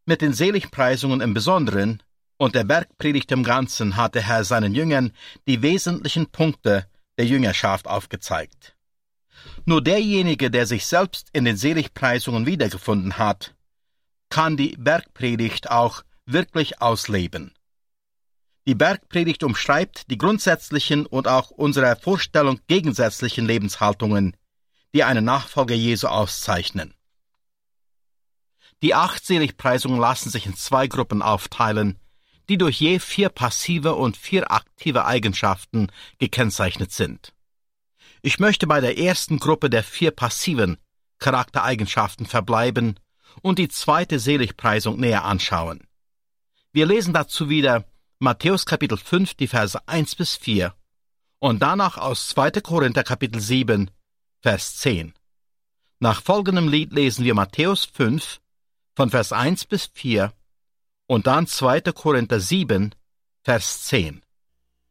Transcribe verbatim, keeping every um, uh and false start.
Mit den Seligpreisungen im Besonderen und der Bergpredigt im Ganzen hat der Herr seinen Jüngern die wesentlichen Punkte der Jüngerschaft aufgezeigt. Nur derjenige, der sich selbst in den Seligpreisungen wiedergefunden hat, kann die Bergpredigt auch wirklich ausleben. Die Bergpredigt umschreibt die grundsätzlichen und auch unserer Vorstellung gegensätzlichen Lebenshaltungen, die einen Nachfolger Jesu auszeichnen. Die acht Seligpreisungen lassen sich in zwei Gruppen aufteilen, die durch je vier passive und vier aktive Eigenschaften gekennzeichnet sind. Ich möchte bei der ersten Gruppe der vier passiven Charaktereigenschaften verbleiben und die zweite Seligpreisung näher anschauen. Wir lesen dazu wieder Matthäus Kapitel fünf, die Verse eins bis vier und danach aus zweiter Korinther Kapitel sieben, Vers zehn. Nach folgendem Lied lesen wir Matthäus fünf, von Vers eins bis vier und dann zweiter Korinther sieben, Vers zehn.